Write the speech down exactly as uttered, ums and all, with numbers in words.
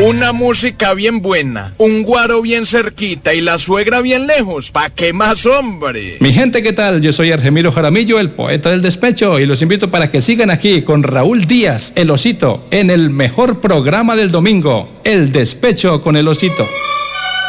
Una música bien buena, un guaro bien cerquita y la suegra bien lejos. ¿Pa' qué más, hombre? Mi gente, ¿qué tal? Yo soy Argemiro Jaramillo, el poeta del despecho, y los invito para que sigan aquí con Raúl Díaz, el Osito, en el mejor programa del domingo, El Despecho con el Osito.